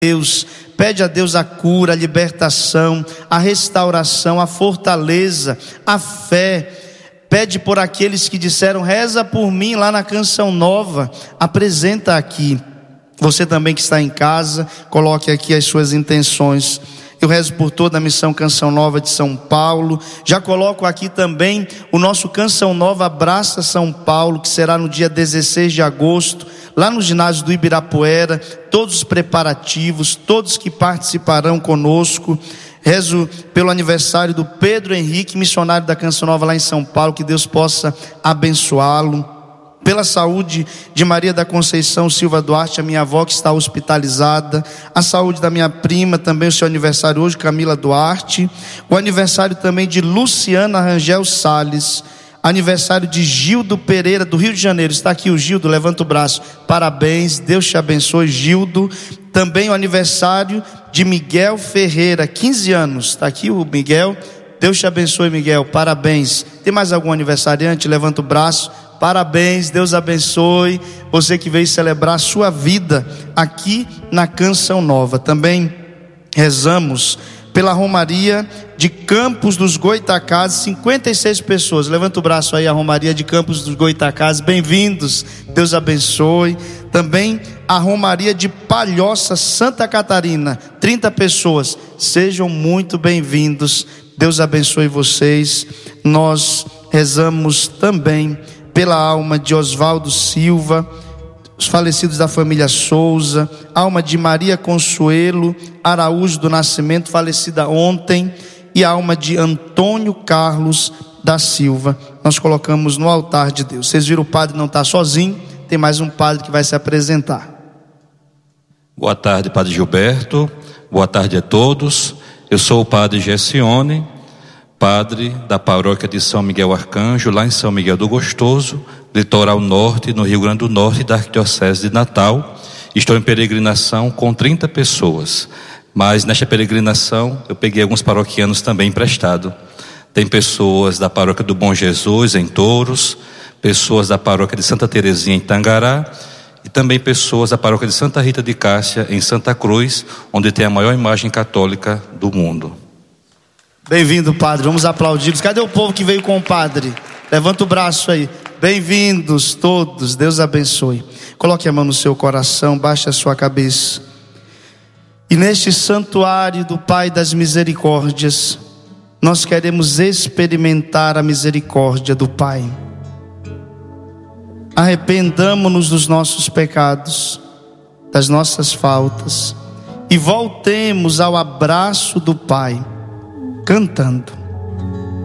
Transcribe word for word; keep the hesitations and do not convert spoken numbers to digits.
Deus, pede a Deus a cura, a libertação, a restauração, a fortaleza, a fé. Pede por aqueles que disseram: reza por mim, lá na Canção Nova. Apresenta aqui. Você também que está em casa, coloque aqui as suas intenções. Eu rezo por toda a missão Canção Nova de São Paulo. Já coloco aqui também o nosso Canção Nova Abraça São Paulo, que será no dia dezesseis de agosto, lá no ginásio do Ibirapuera. Todos os preparativos, todos que participarão conosco. Rezo pelo aniversário do Pedro Henrique, missionário da Canção Nova lá em São Paulo, que Deus possa abençoá-lo. Pela saúde de Maria da Conceição Silva Duarte, a minha avó que está hospitalizada. A saúde da minha prima, também o seu aniversário hoje, Camila Duarte. O aniversário também de Luciana Rangel Salles. Aniversário de Gildo Pereira, do Rio de Janeiro. Está aqui o Gildo, levanta o braço. Parabéns, Deus te abençoe, Gildo. Também o aniversário de Miguel Ferreira, quinze anos. Está aqui o Miguel. Deus te abençoe, Miguel, parabéns. Tem mais algum aniversariante? Levanta o braço. Parabéns, Deus abençoe você que veio celebrar a sua vida aqui na Canção Nova. Também rezamos pela Romaria de Campos dos Goitacazes, cinquenta e seis pessoas. Levanta o braço aí, a Romaria de Campos dos Goitacazes, bem-vindos, Deus abençoe. Também a Romaria de Palhoça, Santa Catarina, trinta pessoas. Sejam muito bem-vindos, Deus abençoe vocês. Nós rezamos também pela alma de Oswaldo Silva, os falecidos da família Souza, alma de Maria Consuelo Araújo do Nascimento, falecida ontem, e a alma de Antônio Carlos da Silva. Nós colocamos no altar de Deus. Vocês viram, o padre não está sozinho, tem mais um padre que vai se apresentar. Boa tarde, padre Gilberto, boa tarde a todos. Eu sou o padre Gessione, padre da paróquia de São Miguel Arcanjo, lá em São Miguel do Gostoso, litoral norte, no Rio Grande do Norte, da Arquidiocese de Natal. Estou em peregrinação com trinta pessoas, mas nesta peregrinação eu peguei alguns paroquianos também emprestado. Tem pessoas da paróquia do Bom Jesus, em Touros, pessoas da paróquia de Santa Terezinha, em Tangará, e também pessoas da paróquia de Santa Rita de Cássia, em Santa Cruz, onde tem a maior imagem católica do mundo. Bem-vindo, padre, vamos aplaudi-los. Cadê o povo que veio com o padre? Levanta o braço aí. Bem-vindos todos, Deus abençoe. Coloque a mão no seu coração, baixe a sua cabeça. E neste santuário do Pai das Misericórdias, nós queremos experimentar a misericórdia do Pai. Arrependamo-nos dos nossos pecados, das nossas faltas, e voltemos ao abraço do Pai, cantando.